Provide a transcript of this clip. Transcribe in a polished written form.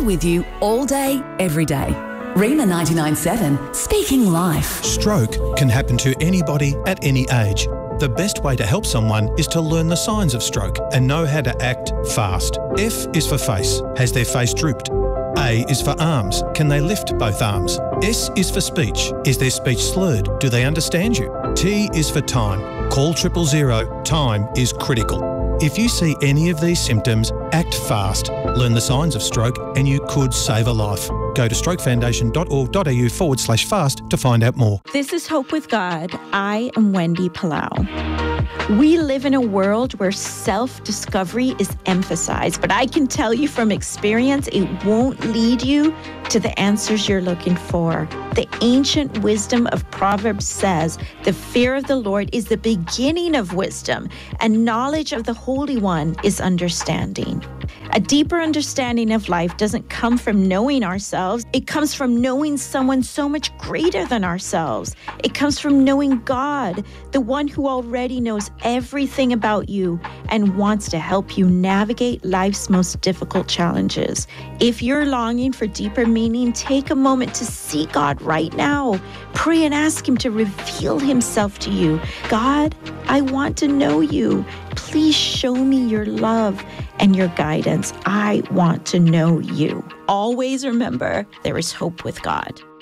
with you all day, every day. Rima 99.7, speaking life. Stroke can happen to anybody at any age. The best way to help someone is to learn the signs of stroke and know how to act fast. F is for face. Has their face drooped? A is for arms. Can they lift both arms? S is for speech. Is their speech slurred? Do they understand you? T is for time. Call 000. Time is critical. If you see any of these symptoms, act fast. Learn the signs of stroke and you could save a life. Go to strokefoundation.org.au/fast to find out more. This is Hope with God. I am Wendy Palau. We live in a world where self-discovery is emphasized, but I can tell you from experience, it won't lead you to the answers you're looking for. The ancient wisdom of Proverbs says, the fear of the Lord is the beginning of wisdom, and knowledge of the Holy One is understanding. A deeper understanding of life doesn't come from knowing ourselves. It comes from knowing someone so much greater than ourselves. It comes from knowing God, the one who already knows everything about you and wants to help you navigate life's most difficult challenges. If you're longing for deeper meaning, take a moment to see God right now. Pray and ask Him to reveal Himself to you. God, I want to know you. Please show me your love and your guidance. I want to know you. Always remember, there is hope with God.